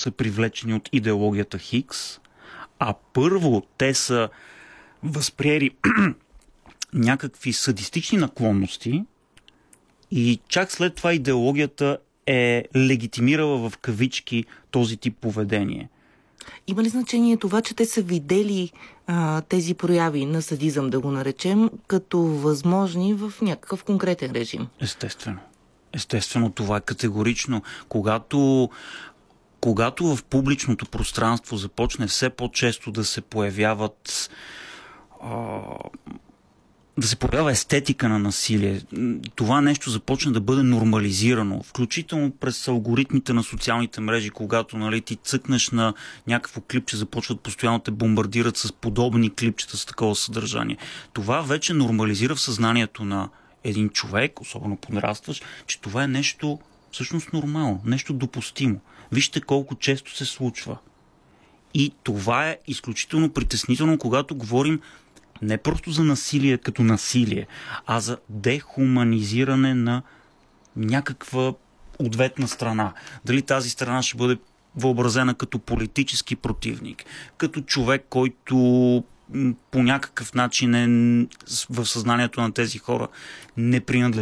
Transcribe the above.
са привлечени от идеологията Хикс, а първо те са възприели някакви садистични наклонности и чак след това идеологията е легитимирала в кавички този тип поведение. Има ли значение това, че те са видели тези прояви на садизъм, да го наречем, като възможни в някакъв конкретен режим? Естествено. Естествено, това е категорично. Когато в публичното пространство започне все по-често да се появяват естетика на насилие, това нещо започна да бъде нормализирано, включително през алгоритмите на социалните мрежи, когато ти цъкнеш на някакво клипче, започват постоянно те бомбардират с подобни клипчета с такова съдържание. Това вече нормализира в съзнанието на един човек, особено подрастващ, че това е нещо всъщност нормално, нещо допустимо. Вижте колко често се случва. И това е изключително притеснително, когато говорим не просто за насилие като насилие, а за дехуманизиране на някаква ответна страна. Дали тази страна ще бъде въобразена като политически противник, като човек, който по някакъв начин в съзнанието на тези хора не принадлежи